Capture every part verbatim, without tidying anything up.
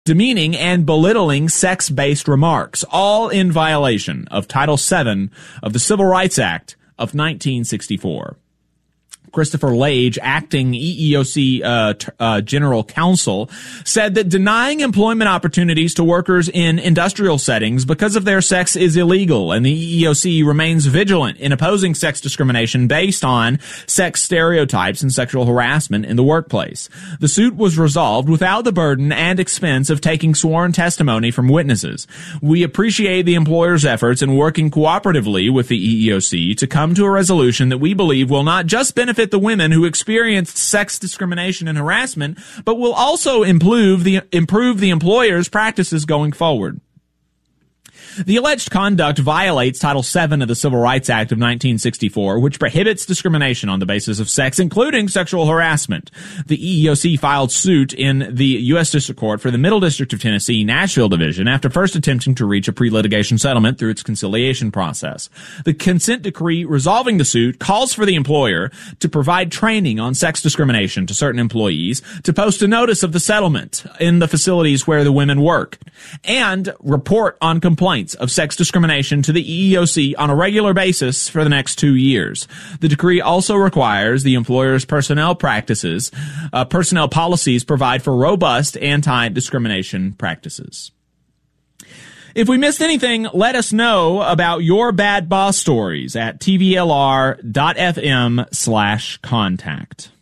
demeaning and belittling sex-based remarks, all in violation of Title seven of the Civil Rights Act of nineteen sixty-four. Christopher Lage, acting E E O C uh, t- uh, General Counsel, said that denying employment opportunities to workers in industrial settings because of their sex is illegal, and the E E O C remains vigilant in opposing sex discrimination based on sex stereotypes and sexual harassment in the workplace. The suit was resolved without the burden and expense of taking sworn testimony from witnesses. We appreciate the employer's efforts in working cooperatively with the E E O C to come to a resolution that we believe will not just benefit the women who experienced sex discrimination and harassment, but will also improve the improve the employer's practices going forward. The alleged conduct violates Title seven of the Civil Rights Act of nineteen sixty-four, which prohibits discrimination on the basis of sex, including sexual harassment. The E E O C filed suit in the U S District Court for the Middle District of Tennessee, Nashville Division, after first attempting to reach a pre-litigation settlement through its conciliation process. The consent decree resolving the suit calls for the employer to provide training on sex discrimination to certain employees, to post a notice of the settlement in the facilities where the women work, and report on complaints of sex discrimination to the E E O C on a regular basis for the next two years. The decree also requires the employer's personnel practices, uh, personnel policies provide for robust anti-discrimination practices. If we missed anything, let us know about your bad boss stories at tvlr.fm slash contact.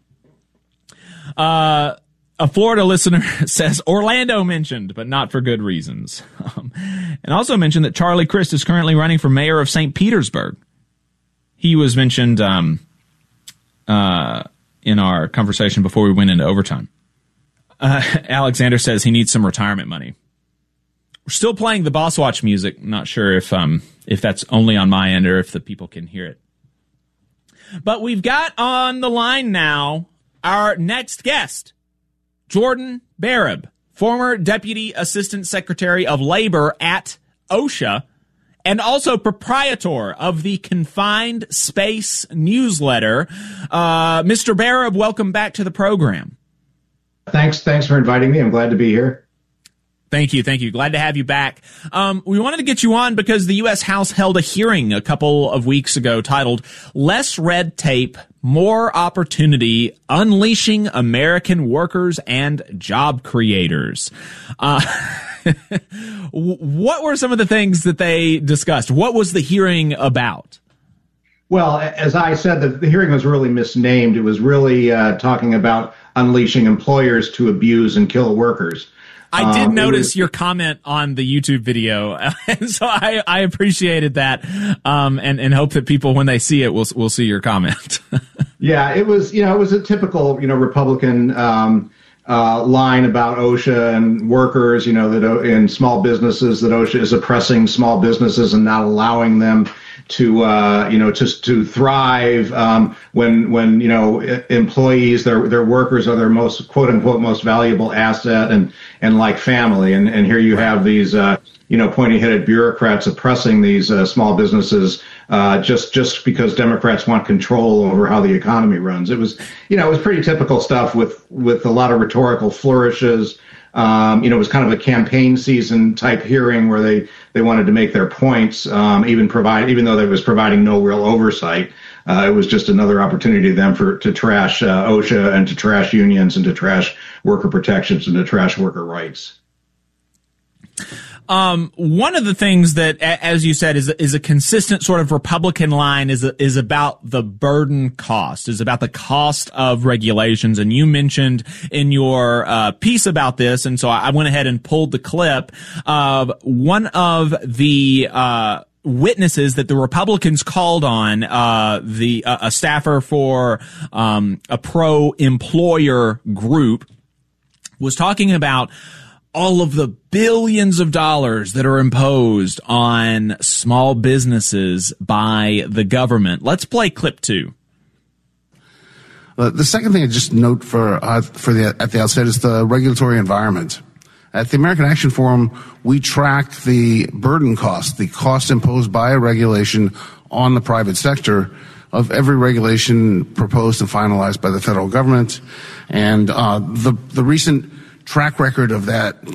Uh, A Florida listener says Orlando mentioned, but not for good reasons. Um, and also mentioned that Charlie Crist is currently running for mayor of Saint Petersburg. He was mentioned um, uh, in our conversation before we went into overtime. Uh, Alexander says he needs some retirement money. We're still playing the Boss Watch music. Not sure if um, if that's only on my end or if the people can hear it. But we've got on the line now our next guest. Jordan Barab, former Deputy Assistant Secretary of Labor at OSHA, and also proprietor of the Confined Space newsletter. Uh, Mister Barab, welcome back to the program. Thanks. Thanks for inviting me. I'm glad to be here. Thank you. Thank you. Glad to have you back. Um, we wanted to get you on because the U S House held a hearing a couple of weeks ago titled Less Red Tape, More Opportunity, Unleashing American Workers and Job Creators. Uh, what were some of the things that they discussed? What was the hearing about? Well, as I said, the, the hearing was really misnamed. It was really uh, talking about unleashing employers to abuse and kill workers. I did um, notice was, your comment on the YouTube video, and so I, I appreciated that, um, and, and hope that people, when they see it, will will see your comment. Yeah, it was, you know, it was a typical, you know, Republican um, uh, line about OSHA and workers, you know, that in small businesses, that OSHA is oppressing small businesses and not allowing them to, uh, you know, just to thrive um, when, when, you know, employees, their, their workers are their most, quote unquote, most valuable asset and, and like family. And, and here you have these, uh, you know, pointy-headed bureaucrats oppressing these uh, small businesses uh, just, just because Democrats want control over how the economy runs. It was, you know, it was pretty typical stuff with, with a lot of rhetorical flourishes. Um, you know, it was kind of a campaign season type hearing where they, they wanted to make their points, um, even provide, even though they was providing no real oversight. Uh, it was just another opportunity to them for to trash uh, OSHA and to trash unions and to trash worker protections and to trash worker rights. Um, one of the things that, as you said, is is a consistent sort of Republican line is is about the burden cost, is about the cost of regulations. And you mentioned in your uh, piece about this, and so I went ahead and pulled the clip of one of the uh, witnesses that the Republicans called on, uh, the uh, a staffer for um, a pro-employer group, was talking about all of the billions of dollars that are imposed on small businesses by the government. Let's play clip two. Uh, the second thing I just note for uh, for the at the outset is the regulatory environment. At the American Action Forum, we track the burden cost, the cost imposed by a regulation on the private sector of every regulation proposed and finalized by the federal government, and uh, the the recent track record of that